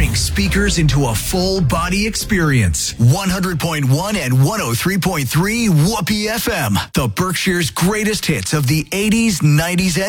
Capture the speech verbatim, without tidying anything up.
turning speakers into a full body experience. one hundred point one and one oh three point three Whoopee F M. The Berkshire's greatest hits of the eighties, nineties, and